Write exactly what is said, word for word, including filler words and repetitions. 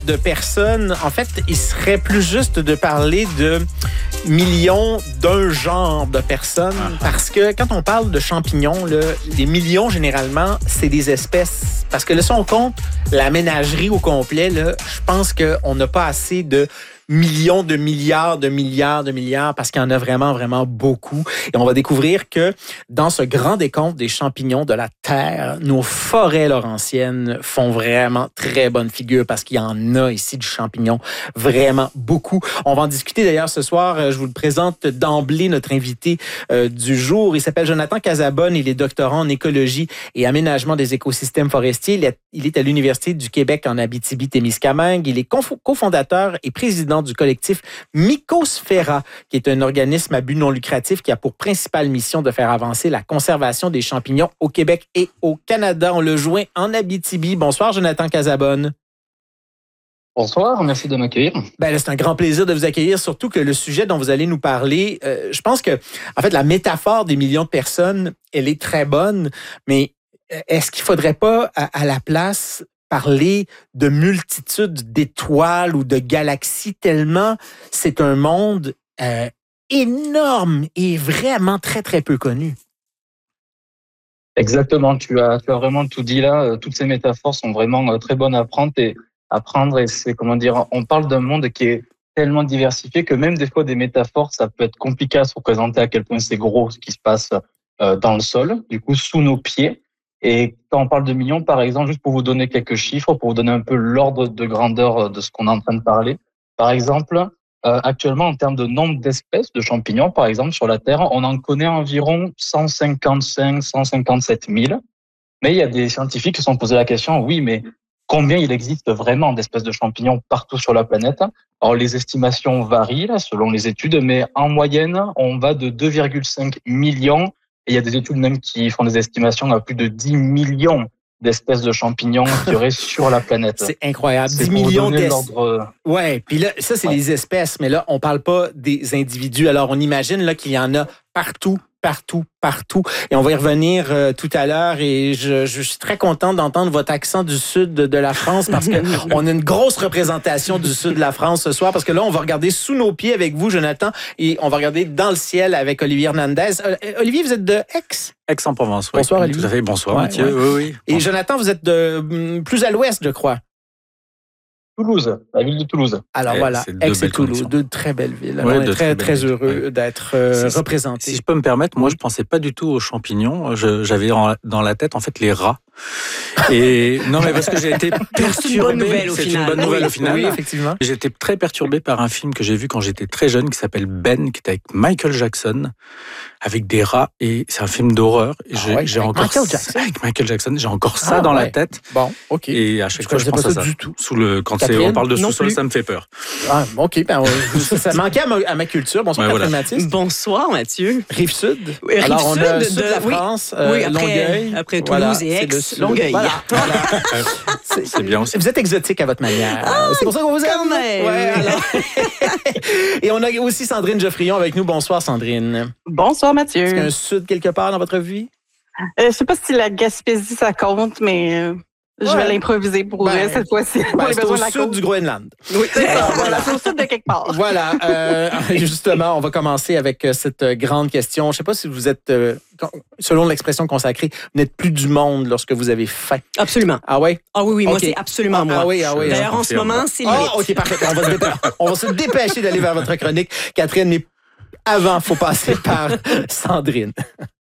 de personnes, en fait, il serait plus juste de parler de millions d'un genre de personnes, uh-huh. parce que quand on parle de champignons, là, les millions, généralement, c'est des espèces. Parce que là, si on compte la ménagerie au complet, là, je pense qu'on n'a pas assez de millions de milliards de milliards de milliards parce qu'il y en a vraiment, vraiment beaucoup. Et on va découvrir que dans ce grand décompte des champignons de la Terre, nos forêts laurentiennes font vraiment très bonne figure parce qu'il y en a ici du champignon vraiment beaucoup. On va en discuter d'ailleurs ce soir. Je vous le présente d'emblée, notre invité euh, du jour. Il s'appelle Jonathan Casabonne. Il est doctorant en écologie et aménagement des écosystèmes forestiers. Il est, il est à l'Université du Québec en Abitibi-Témiscamingue. Il est conf- cofondateur et président du collectif Mycosfera, qui est un organisme à but non lucratif qui a pour principale mission de faire avancer la conservation des champignons au Québec et au Canada. On le joint en Abitibi. Bonsoir, Jonathan Casabonne. Bonsoir, merci de m'accueillir. Ben, c'est un grand plaisir de vous accueillir, surtout que le sujet dont vous allez nous parler, euh, je pense que, en fait, la métaphore des millions de personnes, elle est très bonne, mais est-ce qu'il ne faudrait pas, à, à la place, parler de multitudes d'étoiles ou de galaxies, tellement c'est un monde euh, énorme et vraiment très, très peu connu. Exactement, tu as, tu as vraiment tout dit là. Toutes ces métaphores sont vraiment très bonnes à prendre et à prendre. Et c'est, comment dire, on parle d'un monde qui est tellement diversifié que même des fois, des métaphores, ça peut être compliqué à se représenter à quel point c'est gros ce qui se passe dans le sol, du coup, sous nos pieds. Et quand on parle de millions, par exemple, juste pour vous donner quelques chiffres, pour vous donner un peu l'ordre de grandeur de ce qu'on est en train de parler. Par exemple, euh, actuellement, en termes de nombre d'espèces de champignons, par exemple, sur la Terre, on en connaît environ cent cinquante-cinq, cent cinquante-sept mille. Mais il y a des scientifiques qui se sont posé la question, oui, mais combien il existe vraiment d'espèces de champignons partout sur la planète? Alors, les estimations varient là, selon les études, mais en moyenne, on va de deux virgule cinq millions. Et il y a des études même qui font des estimations à plus de dix millions d'espèces de champignons qu'il y aurait sur la planète. C'est incroyable. C'est dix millions d'espèces. L'ordre... Ouais, puis là, ça, c'est ouais. les espèces, mais là, on parle pas des individus. Alors, on imagine là qu'il y en a partout, partout, partout. Et on va y revenir euh, tout à l'heure. Et je, je suis très content d'entendre votre accent du sud de, de la France parce qu'on a une grosse représentation du sud de la France ce soir. Parce que là, on va regarder sous nos pieds avec vous, Jonathan, et on va regarder dans le ciel avec Olivier Hernandez. Euh, Olivier, vous êtes de Aix? Aix-en-Provence, oui. Bonsoir, Olivier. Tout à fait. Bonsoir, ouais, Mathieu. Ouais. Oui, oui. Et Jonathan, vous êtes de plus à l'ouest, je crois. Toulouse, la ville de Toulouse. Alors et voilà, Aix et Toulouse, deux très belles villes. Oui, on est très, très, très heureux oui. d'être euh, si, représentés. Si je peux me permettre, moi, je ne pensais pas du tout aux champignons. Je, j'avais dans la tête, en fait, les rats. Et non, mais parce que j'ai été perturbé. C'est une bonne nouvelle au c'est final. une bonne nouvelle oui, au final. Oui, effectivement. J'ai été très perturbé par un film que j'ai vu quand j'étais très jeune qui s'appelle Ben, qui était avec Michael Jackson, avec des rats. Et c'est un film d'horreur. Et ah j'ai, ouais, j'ai avec encore Michael Jackson. Avec Michael Jackson, j'ai encore ça ah, dans ouais. la tête. Bon, ok. Et à chaque je fois, je pense pas à ça ça. du tout. Sous le, quand Catherine, c'est, on parle de sous-sol, plus. ça me fait peur. Ah, ok. Ben, ça, ça manquait à ma, à ma culture. Bonsoir, ouais, Catherine voilà. Mathis. Bonsoir, Mathieu. Rive-Sud. Oui, Rive-Sud. Alors, on a le sud de, de la oui, France, euh, oui, après, Longueuil. Après Toulouse voilà, et Aix, Longueuil. Voilà. voilà. c'est, c'est bien aussi. Vous êtes exotique à votre manière. Ah, c'est pour ça qu'on vous aime. Quand même. Ouais, alors. Et on a aussi Sandrine Geoffrion avec nous. Bonsoir, Sandrine. Bonsoir, Mathieu. Est-ce qu'il y a un sud quelque part dans votre vie? Euh, je ne sais pas si la Gaspésie, ça compte, mais euh, je ouais. vais l'improviser pour ben, cette fois-ci. Ben, pour les c'est besoins au de la sud cause. du Groenland. Oui, c'est ça. Voilà, c'est au sud de quelque part. Voilà. Euh, justement, on va commencer avec cette grande question. Je ne sais pas si vous êtes, euh, selon l'expression consacrée, vous n'êtes plus du monde lorsque vous avez faim. Absolument. Ah oui? Ah oui, oui, okay. moi, c'est absolument ah, moi. Ah oui, ah oui. D'ailleurs, en ce moment, c'est limite. Ah, OK, parfait. On va, se dépêcher, on va se dépêcher d'aller vers votre chronique. Catherine, mais avant, il faut passer par Sandrine.